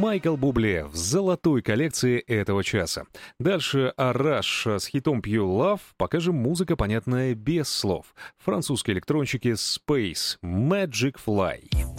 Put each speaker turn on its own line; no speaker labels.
Майкл Бубле в золотой коллекции этого часа. Дальше Араш с хитом Pure Love, пока же музыка, понятная без слов. Французские электронщики Space, Magic Fly.